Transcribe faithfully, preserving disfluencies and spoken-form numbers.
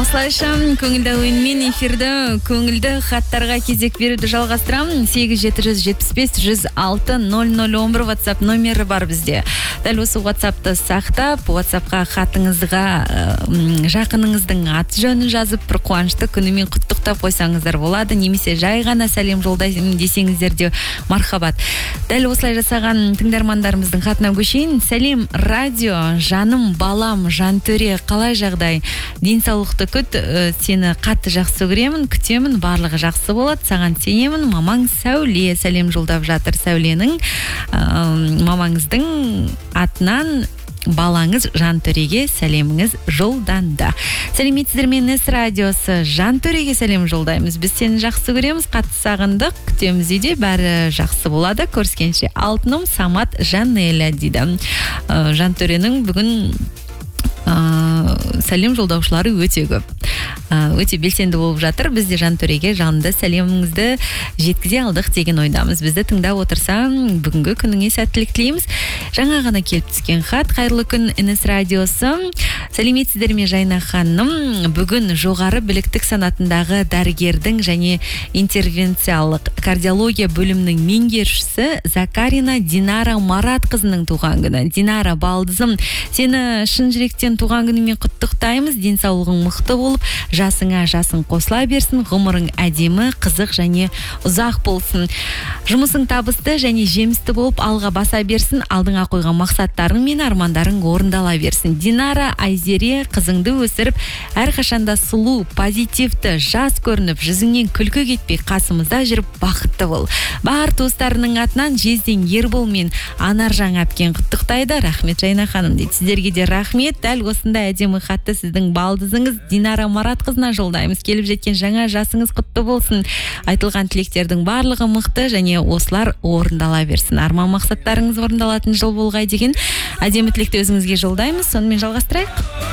Осылайша көңілді ойынмен эфирді көңілді хаттарға кезек беруді жалғастырамын. сегіз жеті жүз жетпіс бес жүз алты нөл нөл он бір WhatsApp номері бар бізде. Дәл осы WhatsApp'ты сақтап, WhatsApp'қа хатыңызға жақыныңыздың аты жөнін жазып, бір қуанышты күнімен құттықтап қойсаңыздар болады. Немесе жай ғана сәлем жолдаймын десеңіздер де мархабат. Дәл осылай жасаған тыңдармандарымыздың хатына көшейін. Сәлем радио, жаным, балам, жантөре, қалай жағдай? Денсаулықты күт, сені қатты жақсы көремін, күтемін, барлығы жақсы болады, саған сенемін. Мамаң Сәуле сәлем жолдап жатыр. Сәуленің мамаңыздың атынан балаңыз Жантөреге сәлеміңіз жолданды. Сәлеметсіздер ме, Нес радиосы, Жантөреге сәлем жолдаймыз. Біз сені жақсы көреміз, қатты сағындық, күтеміз үйде, бәрі жақсы болады. Көріскенше алтыным Самат Жанеля дейді. Жантөренің бүгін сәлем жолдаушылары өте көп, өте белсенді болып жатыр. Біз де Жантөреге жанды сәлеміңізді жеткізе алдық деген ойдамыз. Бізді тыңдап отырсаң, бүгінгі күніңе сәттілік тілейміз. Жаңа ғана келіп түскен хат. Қайырлы күн, Нс радиосы. Сәлеметсіздер ме, Жайна ханым? Бүгін жоғары біліктік санатындағы дәрігердің және интервенциялық кардиология бөлімінің меңгерушісі Закарина Динара Марат қызының туған күні. Динара, балдызым, сені шын жүректен туған күнімен құттықтаймыз. Денсаулығың мықты болып, жасыңа жасың қосыла берсін, ғұмырың әдемі, қызық және ұзақ болсын. Жұмысың табысты және жемісті болып, алға баса берсін. Алдыңа қойған мақсаттарың мен армандарың орындала берсін. Динара, Айзере, қызыңды өсіріп, әрқашанда сұлу, позитивті, жас көрініп, жүзіңнен күлкі кетпей, қасымызда жүріп бақытты бол. Бар туыстарының атынан Жезден Ербол мен Анаржан әпкен құттықтайды. Рахмет, Жайна ханым дейді. Сіздерге де рахмет. Дәл осындай әдемі хатты сіздің балдызыңыз Динара Марат қызына жолдаймыз. Келіп жеткен жаңа жасыңыз құтты болсын. Айтылған тілектердің барлығы мықты және осылар орындала берсін. Арман мақсаттарыңыз орындалатын жыл болғай деген әдемі тілекті өзіңізге жолдаймыз. Сонымен жалғастырайық.